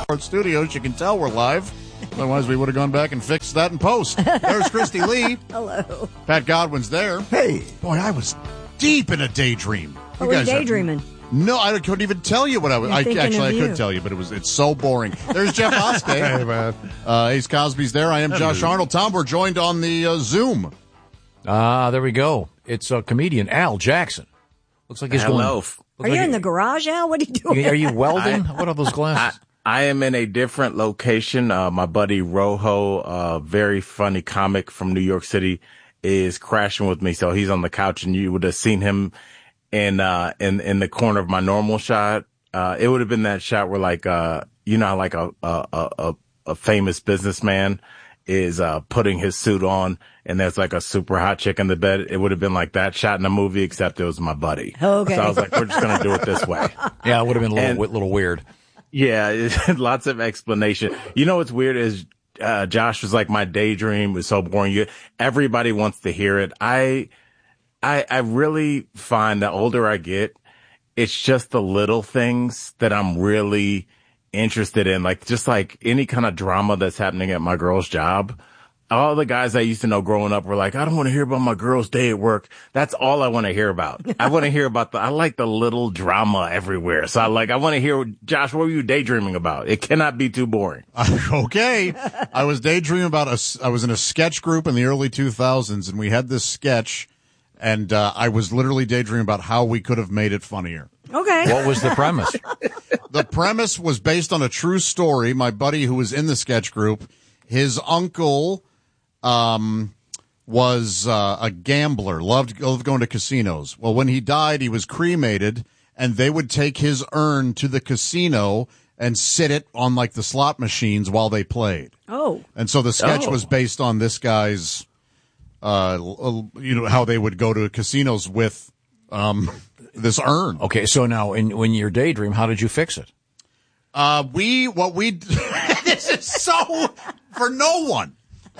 Studios. You can tell we're live. Otherwise, we would have gone back and fixed that in post. There's Christy Lee. Hello. Pat Godwin's there. Hey. Boy, I was deep in a daydream. What were you daydreaming? No, I couldn't even tell you what I was. I could tell you, but it's so boring. There's Jeff Oskey. Hey, man. Ace Cosby's there. I am Josh Arnold. Tom, we're joined on the Zoom. There we go. It's comedian Al Jackson. Looks like he's Hello. Are you in the garage, Al? What are you doing? Are you welding? What are those glasses? I am in a different location. My buddy Rojo, a very funny comic from New York City, is crashing with me. So he's on the couch, and you would have seen him in the corner of my normal shot. It would have been that shot where, like, you know, how like a famous businessman is putting his suit on, and there's like a super hot chick in the bed. It would have been like that shot in the movie, except it was my buddy. Okay. So I was like, we're just gonna do it this way. Yeah, it would have been a little weird. Yeah, lots of explanation. You know what's weird is Josh was like, my daydream was so boring. Everybody wants to hear it. I really find the older I get, it's just the little things that I'm really interested in. Like, just like any kind of drama that's happening at my girl's job. All the guys I used to know growing up were like, I don't want to hear about my girl's day at work. That's all I want to hear about. I want to hear about I like the little drama everywhere. So I want to hear, Josh, what were you daydreaming about? It cannot be too boring. Okay. I was daydreaming about I was in a sketch group in the early 2000s, and we had this sketch, and I was literally daydreaming about how we could have made it funnier. Okay. What was the premise? The premise was based on a true story. My buddy who was in the sketch group, his uncle was a gambler, loved going to casinos. Well, when he died, he was cremated, and they would take his urn to the casino and sit it on like the slot machines while they played. Oh. And so the sketch was based on this guy's, how they would go to casinos with this urn. Okay, so now when you're daydream, how did you fix it? This is so for no one.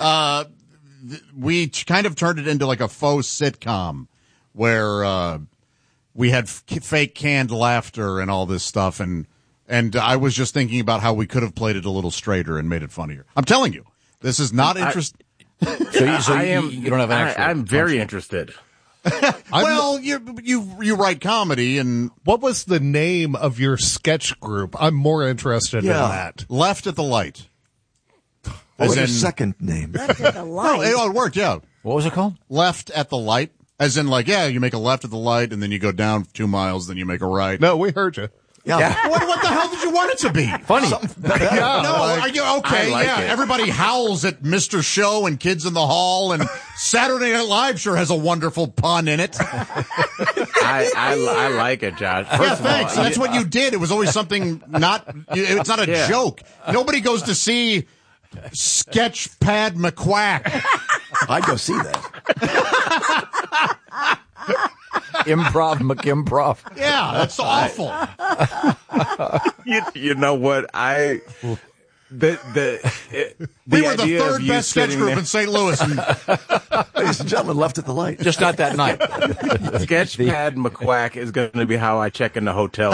We kind of turned it into like a faux sitcom where we had fake canned laughter and all this stuff, and I was just thinking about how we could have played it a little straighter and made it funnier. I'm telling you, this is not interesting. So you don't have an actual. I'm very interested. Well, you write comedy, and What was the name of your sketch group? I'm more interested in that. Left at the Light. What was your second name? Left at the light. Oh, it worked, yeah. What was it called? Left at the Light. As in, like, you make a left at the light, and then you go down 2 miles, then you make a right. No, we heard you. Yeah. What the hell did you want it to be? Funny. Okay, like it. Everybody howls at Mr. Show and Kids in the Hall, and Saturday Night Live sure has a wonderful pun in it. I like it, Josh. Thanks. That's what you did. It was always something it's not a joke. Nobody goes to see Sketchpad McQuack. I'd go see that. Improv McImprov. Yeah, that's awful. You know what? We were the third best sketch group in St. Louis. Ladies and gentlemen, Left at the Light. Just not that night. Sketchpad McQuack is going to be how I check into hotels.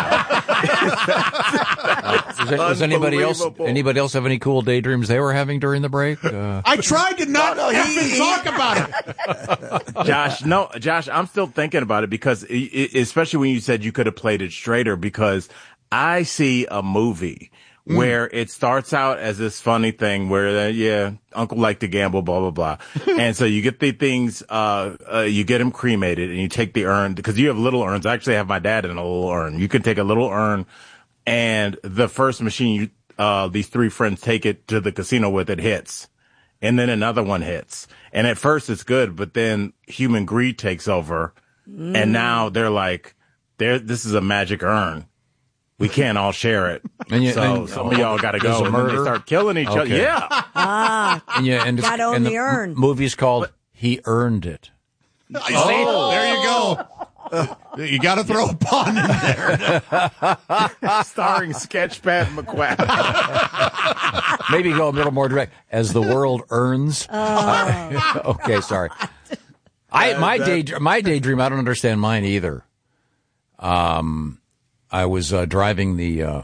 Does anybody else have any cool daydreams they were having during the break? I tried to not even talk about it. Josh, I'm still thinking about it because, especially when you said you could have played it straighter, because I see a movie where it starts out as this funny thing where, uncle liked to gamble, blah, blah, blah. And so you get the things, you get him cremated and you take the urn, because you have little urns. I actually have my dad in a little urn. You can take a little urn, and the first machine these three friends take it to the casino with, it hits. And then another one hits. And at first it's good, but then human greed takes over. And now they're like, this is a magic urn. We can't all share it. So some of y'all got to go. And then they start killing each other. Yeah. Gotta own the urn. Movie's called He Earned It. There you go. You got to throw a pun in there. Starring Sketchpad McQuack. Maybe go a little more direct. As the world earns. Okay, sorry. My daydream, I don't understand mine either. I was driving the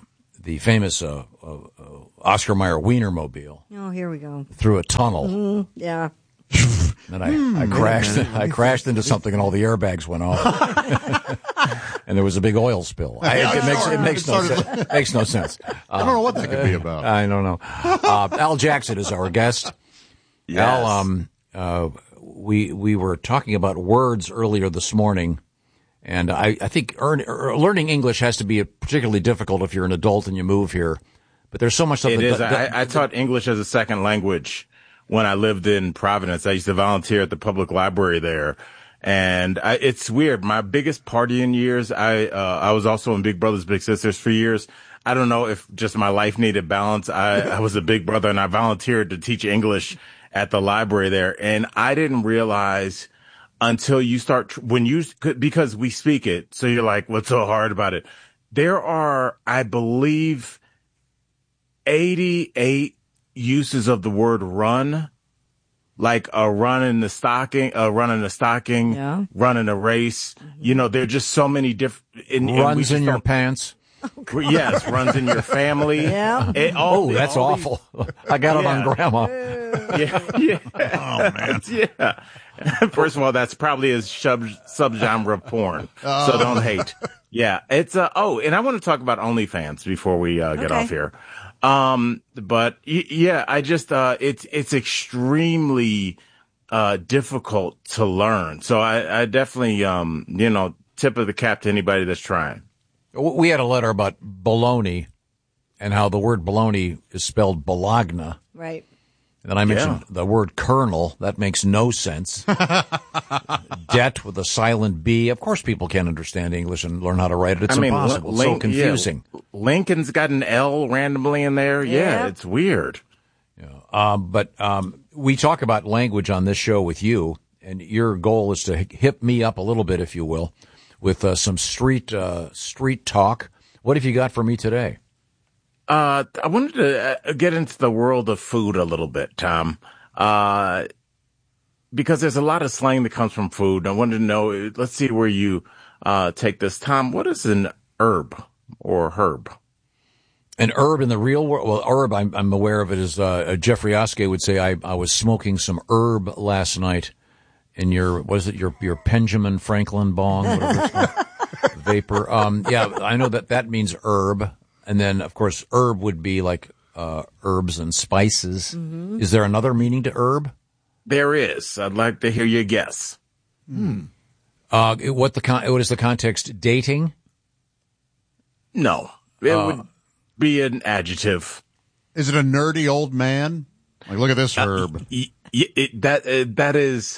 the famous Oscar Mayer Wienermobile Oh, here we go. through a tunnel. Yeah. And I crashed. I crashed into something, and all the airbags went off, and there was a big oil spill. It makes no sense. I don't know what that could be about. I don't know. Al Jackson is our guest. Yes. Al, we were talking about words earlier this morning, and I think learning English has to be particularly difficult if you're an adult and you move here. But there's so much stuff. It is. I taught English as a second language when I lived in Providence. I used to volunteer at the public library there. And it's weird. My biggest partying years, I was also in Big Brothers Big Sisters for years. I don't know if just my life needed balance. I was a big brother, and I volunteered to teach English at the library there. And I didn't realize until you start, because we speak it. So you're like, what's so hard about it? There are, I believe, 88 uses of the word run, like a run in the stocking, Yeah. run in a race. You know, there are just so many different runs in your pants. Yes, runs in your family. Yeah. That's awful. I got it on Grandma. Yeah. Oh, man. Yeah. First of all, that's probably a subgenre of porn. So don't hate. Yeah. It's, and I want to talk about OnlyFans before we, get off here. But yeah, I just, it's extremely, difficult to learn. So I definitely, tip of the cap to anybody that's trying. We had a letter about bologna and how the word bologna is spelled bologna. Right. And then I mentioned the word kernel. That makes no sense. Debt with a silent B. Of course people can't understand English and learn how to write it. It's impossible. It's so confusing. Yeah. Lincoln's got an L randomly in there. Yeah, it's weird. But we talk about language on this show with you, and your goal is to hip me up a little bit, if you will, with some street talk. What have you got for me today? I wanted to get into the world of food a little bit, Tom, because there's a lot of slang that comes from food. I wanted to know, let's see where you take this. Tom, what is an herb or herb? An herb in the real world? Well, herb, I'm aware of it as Jeffrey Oskey would say, I was smoking some herb last night in your Benjamin Franklin bong, whatever it's called, vapor. Yeah, I know that means herb. And then, of course, herb would be like herbs and spices. Mm-hmm. Is there another meaning to herb? There is. I'd like to hear your guess. What is the context? Dating? No. It would be an adjective. Is it a nerdy old man? Like, look at this herb. That is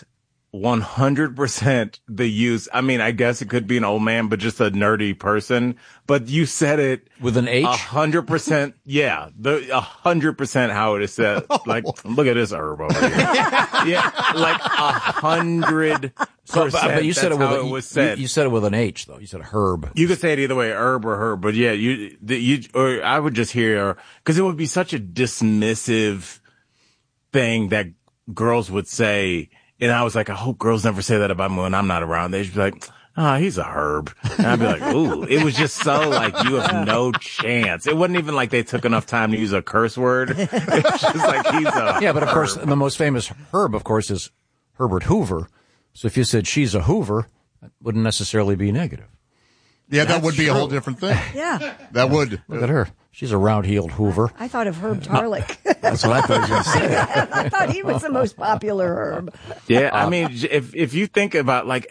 100% the use. I mean, I guess it could be an old man, but just a nerdy person. But you said it with an H. 100%. Yeah, 100% how it is said. Like, look at this herb over here. Yeah, like 100%. But you said it was said. You said it with an H, though. You said herb. You could say it either way, herb or herb. But yeah, or I would just hear, because it would be such a dismissive thing that girls would say. And I was like, I hope girls never say that about me when I'm not around. They'd be like, he's a herb. And I'd be like, ooh. It was just so like, you have no chance. It wasn't even like they took enough time to use a curse word. It was just like, he's a Yeah, but of herb. course, the most famous herb, of course, is Herbert Hoover. So if you said she's a Hoover, that wouldn't necessarily be negative. Yeah, that would be a whole different thing. Yeah. That would. Look at her. She's a round-heeled Hoover. I thought of Herb Tarlick. That's what I thought you were going to say. I thought he was the most popular herb. Yeah, I mean, if you think about like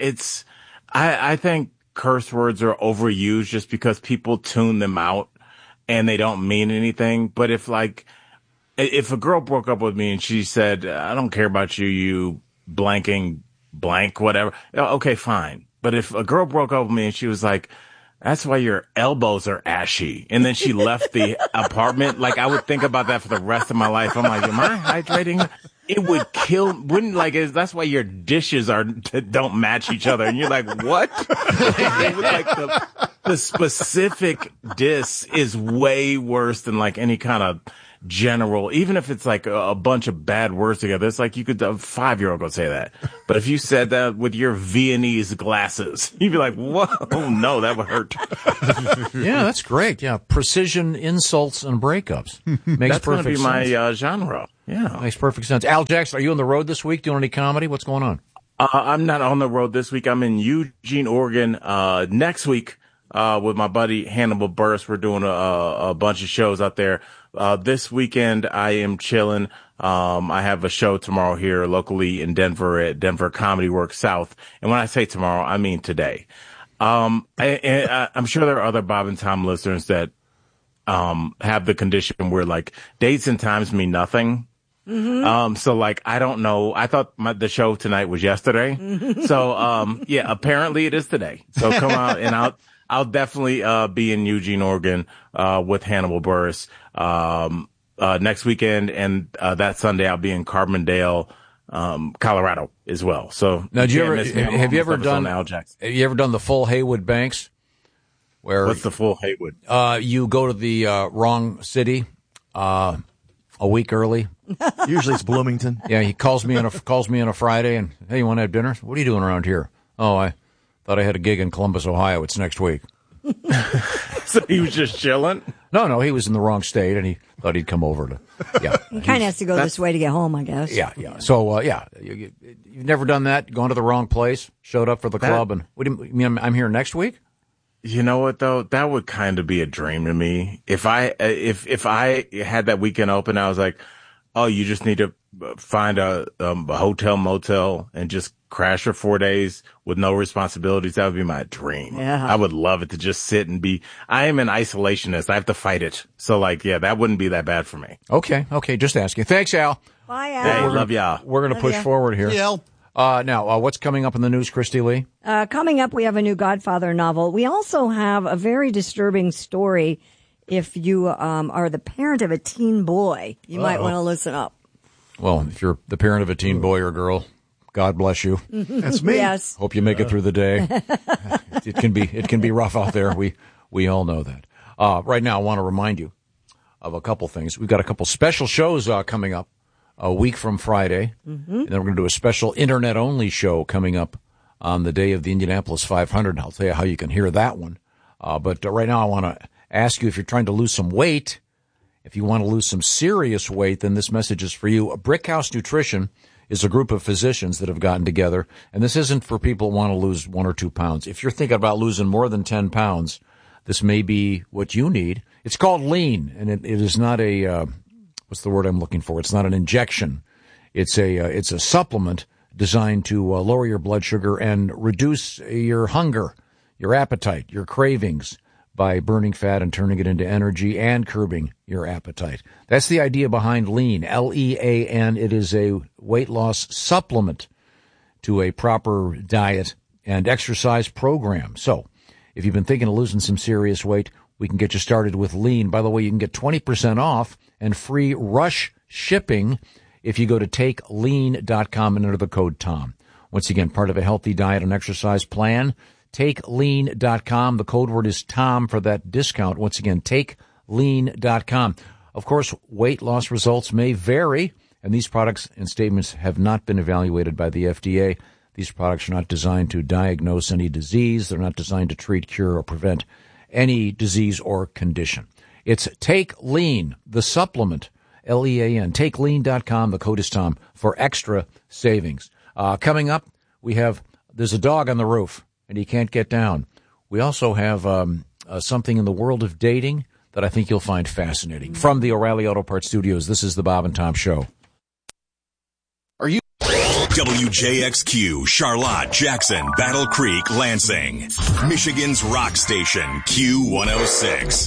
I think curse words are overused just because people tune them out and they don't mean anything. But if a girl broke up with me and she said, I don't care about you, you blanking blank, whatever. Okay, fine. But if a girl broke up with me and she was like, that's why your elbows are ashy. And then she left the apartment. Like, I would think about that for the rest of my life. I'm like, am I hydrating? It would that's why your dishes don't match each other. And you're like, what? It was like the specific diss is way worse than like any kind of general, even if it's like a bunch of bad words together. It's like you could, a 5-year-old go say that. But if you said that with your Viennese glasses, you'd be like, whoa, oh no, that would hurt. Yeah, that's great. Yeah, precision insults and breakups. Makes That's going to perfect be sense. my genre. Yeah. Makes perfect sense. Al Jackson, are you on the road this week doing any comedy? What's going on? I'm not on the road this week. I'm in Eugene, Oregon, next week, with my buddy Hannibal Buress. We're doing a bunch of shows out there. This weekend I am chilling. I have a show tomorrow here locally in Denver at Denver Comedy Works South. And when I say tomorrow, I mean today. I'm sure there are other Bob and Tom listeners that, have the condition where like dates and times mean nothing. Mm-hmm. So like, I don't know. I thought the show tonight was yesterday. So, yeah, apparently it is today. So come out and I'll definitely, be in Eugene, Oregon, with Hannibal Buress, next weekend. And, that Sunday I'll be in Carbondale, Colorado as well. So now, have you ever done the full Haywood Banks? What's the full Haywood? You go to the, wrong city, a week early. Usually it's Bloomington. Yeah, he calls me on a Friday and, hey, you want to have dinner? What are you doing around here? Oh, I thought I had a gig in Columbus, Ohio. It's next week. So he was just chilling? No, he was in the wrong state and he thought he'd come over to, yeah. He kind of has to go this way to get home, I guess. Yeah. So, you've never done that? Gone to the wrong place, showed up for the club, and what do you mean? I'm here next week? You know what though? That would kind of be a dream to me. If I had that weekend open, I was like, oh, you just need to find a hotel motel and just crash for 4 days with no responsibilities. That would be my dream. Yeah. I would love it to just sit and I am an isolationist. I have to fight it. So like, yeah, that wouldn't be that bad for me. Okay. Just asking. Thanks, Al. Bye, Al. Hey, love y'all. We're going to push forward here. Yeah. Now, what's coming up in the news, Christy Lee? Coming up, we have a new Godfather novel. We also have a very disturbing story. If you are the parent of a teen boy, you might want to listen up. Well, if you're the parent of a teen boy or girl, God bless you. That's me. Yes. Hope you make it through the day. It can be rough out there. We all know that. Right now, I want to remind you of a couple things. We've got a couple special shows coming up a week from Friday, and then we're going to do a special internet-only show coming up on the day of the Indianapolis 500. I'll tell you how you can hear that one. But right now, I want to ask you if you're trying to lose some weight. If you want to lose some serious weight, then this message is for you. Brickhouse Nutrition is a group of physicians that have gotten together, and this isn't for people who want to lose 1 or 2 pounds. If you're thinking about losing more than 10 pounds, this may be what you need. It's called Lean, and it is not a what's the word I'm looking for? It's not an injection. It's a supplement designed to lower your blood sugar and reduce your hunger, your appetite, your cravings, by burning fat and turning it into energy and curbing your appetite. That's the idea behind Lean, L-E-A-N. It is a weight loss supplement to a proper diet and exercise program. So if you've been thinking of losing some serious weight, we can get you started with Lean. By the way, you can get 20% off and free rush shipping if you go to TakeLean.com and enter the code TOM. Once again, part of a healthy diet and exercise plan. TakeLean.com. The code word is TOM for that discount. Once again, TakeLean.com. Of course, weight loss results may vary, and these products and statements have not been evaluated by the FDA. These products are not designed to diagnose any disease. They're not designed to treat, cure, or prevent any disease or condition. It's Take Lean, the supplement, L-E-A-N, TakeLean.com. The code is TOM for extra savings. Coming up, there's a dog on the roof, and he can't get down. We also have something in the world of dating that I think you'll find fascinating. From the O'Reilly Auto Parts Studios, this is the Bob and Tom Show. Are you WJXQ, Charlotte, Jackson, Battle Creek, Lansing, Michigan's rock station, Q106.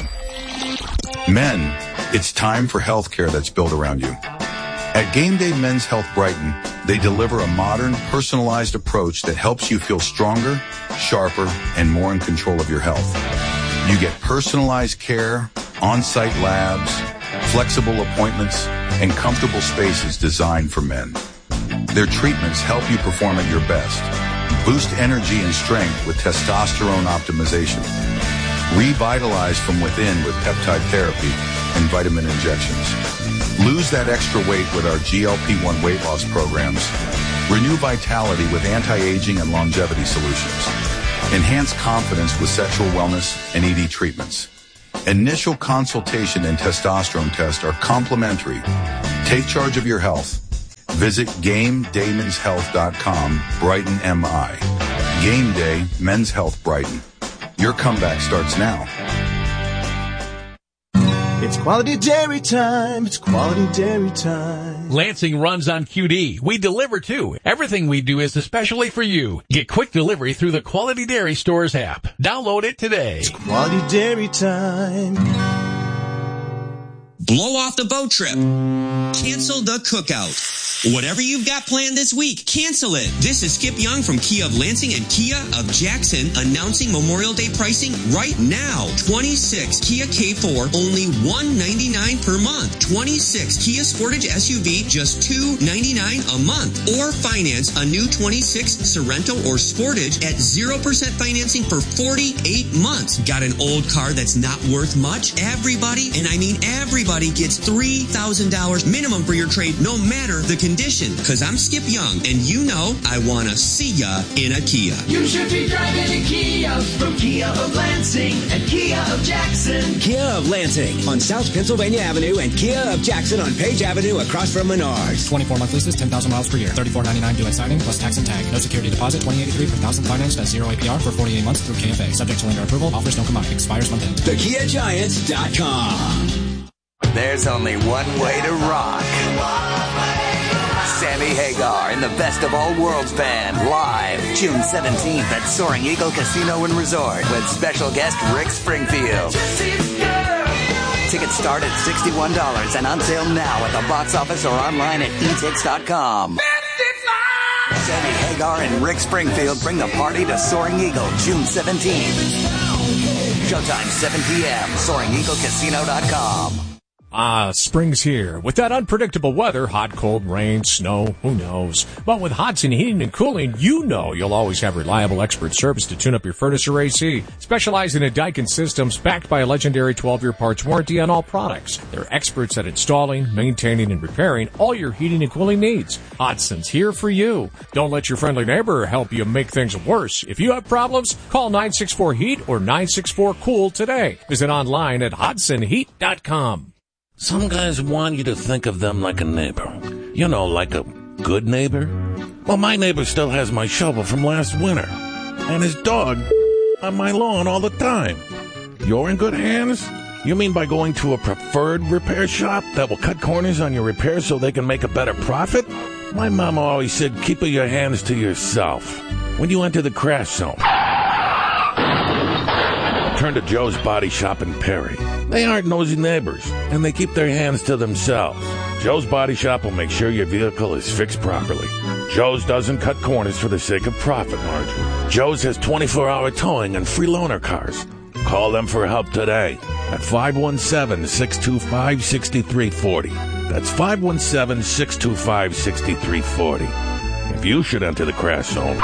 Men, it's time for health care that's built around you. At Game Day Men's Health Brighton, they deliver a modern, personalized approach that helps you feel stronger, sharper, and more in control of your health. You get personalized care, on-site labs, flexible appointments, and comfortable spaces designed for men. Their treatments help you perform at your best, Boost energy and strength with testosterone optimization. Revitalize from within with peptide therapy and vitamin injections. Lose that extra weight with our GLP-1 weight loss programs. Renew vitality with anti-aging and longevity solutions. Enhance confidence with sexual wellness and ED treatments. Initial consultation and testosterone test are complimentary. Take charge of your health. Visit GameDayMensHealth.com, Brighton, MI. Game Day Men's Health Brighton. Your comeback starts now. It's quality dairy time. It's quality dairy time. Lansing runs on QD. We deliver too. Everything we do is especially for you. Get quick delivery through the Quality Dairy Stores app. Download it today. It's quality dairy time. Blow off the boat trip. Cancel the cookout. Whatever you've got planned this week, cancel it. This is Skip Young from Kia of Lansing and Kia of Jackson announcing Memorial Day pricing right now. 26 Kia K4, only $199 per month. 26 Kia Sportage SUV, just $299 a month. Or finance a new 26 Sorento or Sportage at 0% financing for 48 months. Got an old car that's not worth much? Everybody, and I mean everybody, gets $3,000 minimum for your trade, no matter the condition. Because I'm Skip Young, and you know I want to see ya in a Kia. You should be driving a Kia from Kia of Lansing and Kia of Jackson. Kia of Lansing on South Pennsylvania Avenue and Kia of Jackson on Page Avenue across from Menards. 24-month leases, 10,000 miles per year. $34.99 due at signing plus tax and tag. No security deposit. $20.83 per thousand financed at 0 APR for 48 months through KFA. Subject to lender approval. Offers don't combine. Expires month end. TheKiaGiants.com. There's only one way to rock. Sammy Hagar in the Best of All Worlds Band live June 17th at Soaring Eagle Casino and Resort with special guest Rick Springfield. Tickets start at $61 and on sale now at the box office or online at etix.com. Sammy Hagar and Rick Springfield bring the party to Soaring Eagle June 17th. Showtime 7 p.m. SoaringEagleCasino.com. Spring's here. With that unpredictable weather, hot, cold, rain, snow, who knows? But with Hodson Heating and Cooling, you know you'll always have reliable expert service to tune up your furnace or AC. Specializing in Daikin systems, backed by a legendary 12-year parts warranty on all products. They're experts at installing, maintaining, and repairing all your heating and cooling needs. Hodson's here for you. Don't let your friendly neighbor help you make things worse. If you have problems, call 964-HEAT or 964-COOL today. Visit online at HodsonHeat.com. Some guys want you to think of them like a neighbor. You know, like a good neighbor. Well, my neighbor still has my shovel from last winter. And his dog on my lawn all the time. You're in good hands? You mean by going to a preferred repair shop that will cut corners on your repairs so they can make a better profit? My mama always said, keep your hands to yourself. When you enter the crash zone, turn to Joe's Body Shop in Perry. They aren't nosy neighbors, and they keep their hands to themselves. Joe's Body Shop will make sure your vehicle is fixed properly. Joe's doesn't cut corners for the sake of profit margin. Joe's has 24-hour towing and free loaner cars. Call them for help today at 517-625-6340. That's 517-625-6340. If you should enter the crash zone,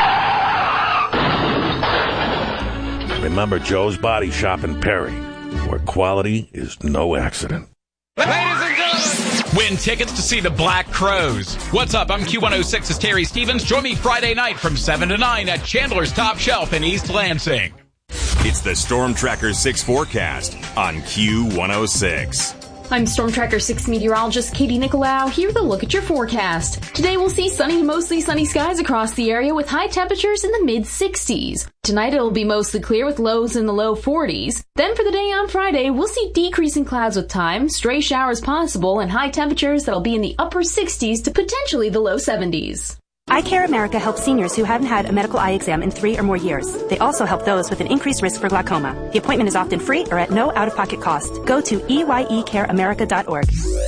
remember Joe's Body Shop in Perry, where quality is no accident. Ladies and gentlemen, win tickets to see the Black Crowes. What's up? I'm Q106's Terry Stevens. Join me Friday night from 7 to 9 at Chandler's Top Shelf in East Lansing. It's the Storm Tracker 6 forecast on Q106. I'm Storm Tracker 6 meteorologist Katie Nicolau. Here with a look at your forecast. Today we'll see sunny to mostly sunny skies across the area with high temperatures in the mid-60s. Tonight it'll be mostly clear with lows in the low 40s. Then for the day on Friday, we'll see decreasing clouds with time, stray showers possible, and high temperatures that'll be in the upper 60s to potentially the low 70s. Eye Care America helps seniors who haven't had a medical eye exam in 3 or more years. They also help those with an increased risk for glaucoma. The appointment is often free or at no out-of-pocket cost. Go to EYECareAmerica.org.